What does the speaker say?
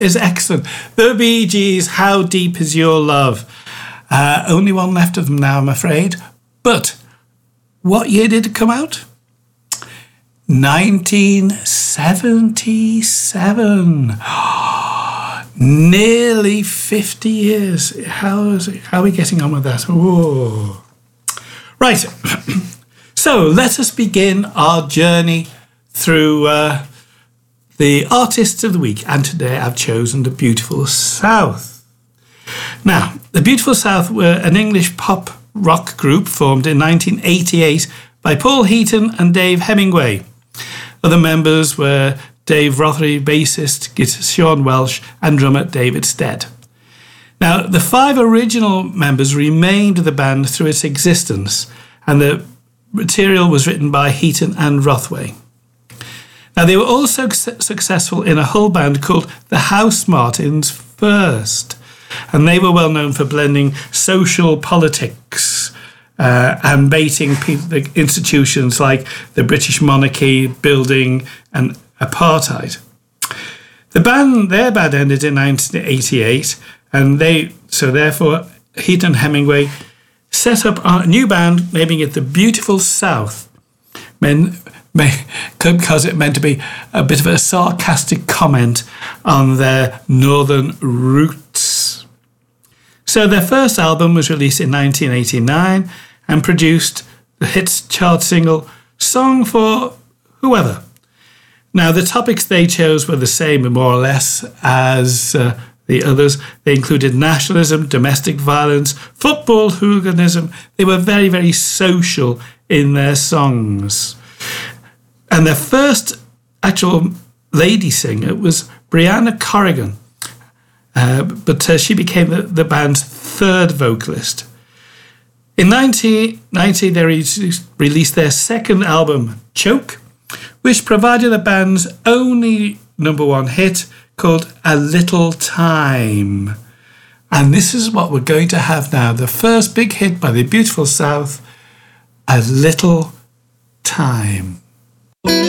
is excellent. The Bee Gees, How Deep Is Your Love? Only one left of them now, I'm afraid. But what year did it come out? 1977. Nearly 50 years. How are we getting on with that? Whoa. Right. So let us begin our journey through the artists of the week. And today I've chosen the Beautiful South. Now, the Beautiful South were an English pop rock group formed in 1988 by Paul Heaton and Dave Hemingway. Other members were Dave Rothery, bassist, guitarist Sean Welsh, and drummer David Stead. Now, the 5 original members remained with the band through its existence, and the material was written by Heaton and Rothway. Now, they were also successful in a Hull band called the Housemartins first, and they were well known for blending social politics and baiting the institutions like the British monarchy, building, and apartheid. Their band ended in 1988, and therefore Heaton and Hemingway set up a new band, naming it the Beautiful South, because it meant to be a bit of a sarcastic comment on their northern roots. So their first album was released in 1989 and produced the hit chart single Song for Whoever. Now, the topics they chose were the same, more or less, as the others. They included nationalism, domestic violence, football hooliganism. They were very, very social in their songs. And their first actual lady singer was Brianna Corrigan, but she became the band's third vocalist. In 1990, they released their second album, Choke, which provided the band's only #1 hit called A Little Time. And this is what we're going to have now, the first big hit by the Beautiful South, A Little Time.